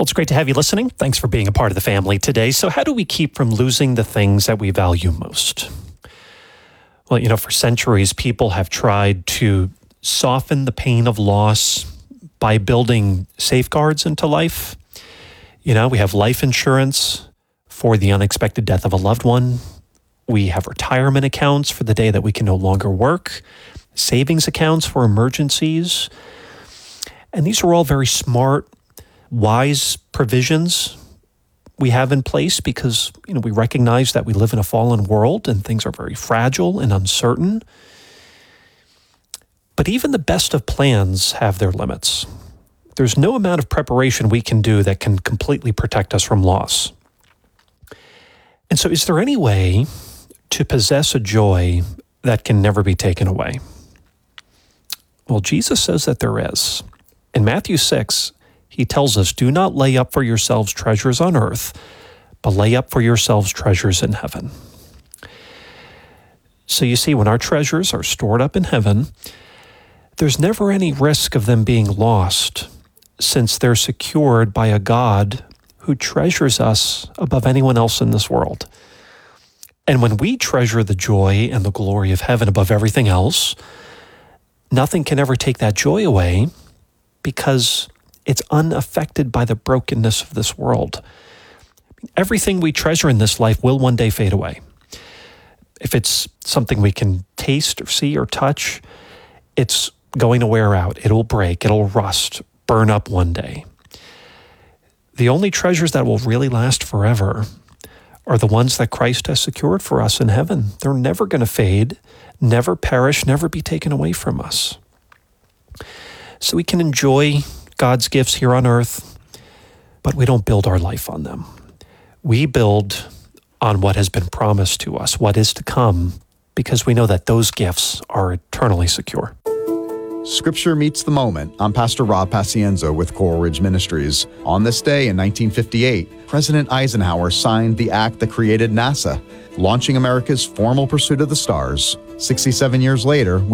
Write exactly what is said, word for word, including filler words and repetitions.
Well, it's great to have you listening. Thanks for being a part of the family today. So how do we keep from losing the things that we value most? Well, you know, for centuries, people have tried to soften the pain of loss by building safeguards into life. You know, we have life insurance for the unexpected death of a loved one. We have retirement accounts for the day that we can no longer work, savings accounts for emergencies. And these are all very smart, wise provisions we have in place because, you know, we recognize that we live in a fallen world and things are very fragile and uncertain. But even the best of plans have their limits. There's no amount of preparation we can do that can completely protect us from loss. And so is there any way to possess a joy that can never be taken away? Well, Jesus says that there is. In Matthew six, he tells us, do not lay up for yourselves treasures on earth, but lay up for yourselves treasures in heaven. So you see, when our treasures are stored up in heaven, there's never any risk of them being lost, since they're secured by a God who treasures us above anyone else in this world. And when we treasure the joy and the glory of heaven above everything else, nothing can ever take that joy away because it's unaffected by the brokenness of this world. Everything we treasure in this life will one day fade away. If it's something we can taste or see or touch, it's going to wear out. It'll break, it'll rust, burn up one day. The only treasures that will really last forever are the ones that Christ has secured for us in heaven. They're never going to fade, never perish, never be taken away from us. So we can enjoy God's gifts here on earth, but we don't build our life on them. We build on what has been promised to us, what is to come, because we know that those gifts are eternally secure. Scripture Meets the Moment. I'm Pastor Rob Pacienzo with Coral Ridge Ministries. On this day in nineteen fifty-eight, President Eisenhower signed the act that created NASA, launching America's formal pursuit of the stars. sixty-seven years later,